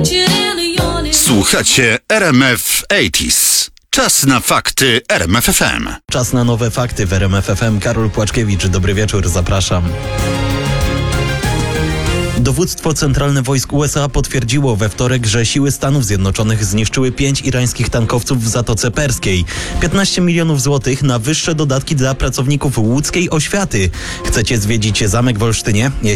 Słuchacie RMF 80s. Czas na fakty RMF FM. Czas na nowe fakty w RMF FM. Karol Płaczkiewicz, dobry wieczór, zapraszam. Dowództwo Centralne Wojsk USA potwierdziło we wtorek, że siły Stanów Zjednoczonych zniszczyły 5 irańskich tankowców w Zatoce Perskiej. 15 milionów złotych na wyższe dodatki dla pracowników łódzkiej oświaty. Chcecie zwiedzić zamek w Olsztynie?